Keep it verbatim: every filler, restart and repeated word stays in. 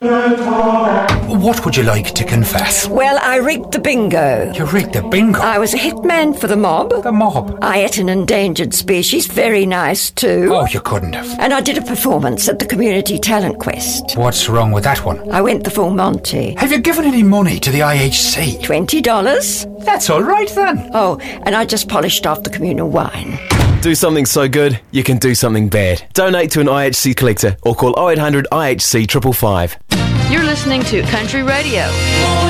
What would you like to confess? Well, I rigged the bingo. You rigged the bingo? I was a hitman for the mob. The mob? I ate an endangered species, very nice too. Oh, you couldn't have. And I did a performance at the Community Talent Quest. What's wrong with that one? I went the full Monty. Have you given any money to the I H C? Twenty dollars. That's all right then. Oh, and I just polished off the communal wine. Do something so good, you can do something bad. Donate to an I H C collector or call oh eight hundred I H C five five five. You're listening to Country Radio.